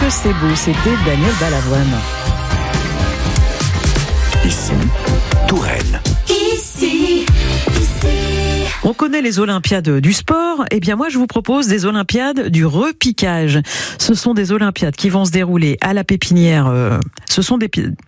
que c'est beau, c'était Daniel Balavoine. Ici, Touraine. Ici. On connaît les Olympiades du sport. Eh bien, moi, je vous propose des Olympiades du repiquage. Ce sont des Olympiades qui vont se dérouler à la pépinière. Ce sont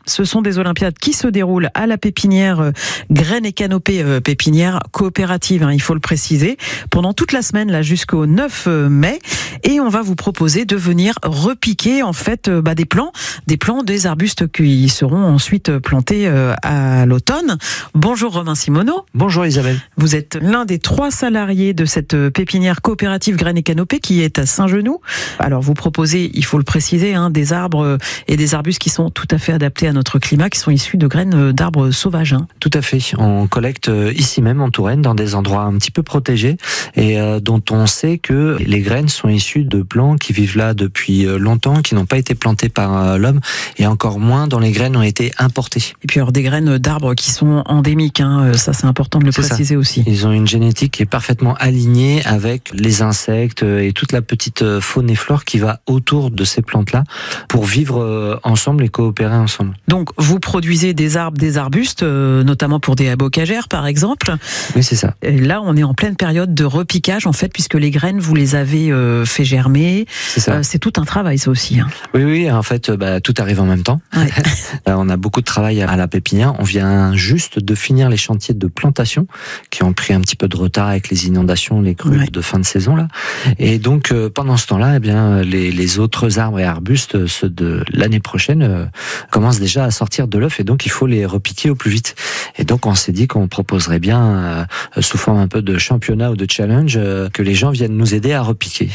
des Olympiades qui se déroulent à la pépinière Graines et Canopée, pépinière coopérative, il faut le préciser, pendant toute la semaine, là, jusqu'au 9 mai. Et on va vous proposer de venir repiquer, en fait, des plants, des arbustes qui seront ensuite plantés à l'automne. Bonjour Romain Simoneau. Bonjour Isabelle. Vous êtes l'un des 3 salariés de cette pépinière coopérative Graines et Canopée qui est à Saint-Genoux. Alors vous proposez, il faut le préciser, des arbres et des arbustes qui sont tout à fait adaptés à notre climat, qui sont issus de graines d'arbres sauvages. Tout à fait. On collecte ici même en Touraine, dans des endroits un petit peu protégés et dont on sait que les graines sont issues de plants qui vivent là depuis longtemps, qui n'ont pas été plantés par l'homme et encore moins dont les graines ont été importées. Et puis alors des graines d'arbres qui sont endémiques, ça c'est important de le préciser aussi. Ils ont une génétique qui est parfaitement alignée avec les insectes et toute la petite faune et flore qui va autour de ces plantes-là pour vivre ensemble et coopérer ensemble. Donc vous produisez des arbres, des arbustes, notamment pour des bocagères par exemple. Oui, c'est ça. Et là, on est en pleine période de repiquage en fait, puisque les graines, vous les avez fait germer. C'est ça. C'est tout un travail ça aussi. Oui, en fait, tout arrive en même temps. Ouais. On a beaucoup de travail à la pépinière. On vient juste de finir les chantiers de plantation qui ont pris un petit peu de retard avec les inondations, les crues de fin de saison là. Et donc pendant ce temps-là, les autres arbres et arbustes, ceux de l'année prochaine, commencent déjà à sortir de l'œuf et donc il faut les repiquer au plus vite. Et donc on s'est dit qu'on proposerait bien, sous forme un peu de championnat ou de challenge, que les gens viennent nous aider à repiquer.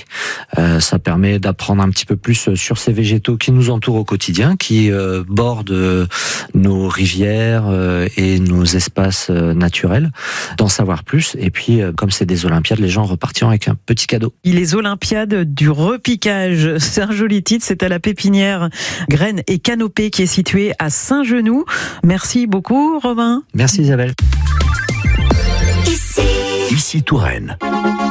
Ça permet d'apprendre un petit peu plus sur ces végétaux qui nous entourent au quotidien, qui bordent nos rivières et nos espaces naturels, d'en savoir plus. Et puis, comme c'est des Olympiades, les gens repartiront avec un petit cadeau. Les Olympiades du repiquage, c'est un joli titre, c'est à la pépinière Graines et Canopée qui est située à Saint-Genoux. Merci beaucoup Romain. Merci Isabelle. Ici. Ici, Touraine.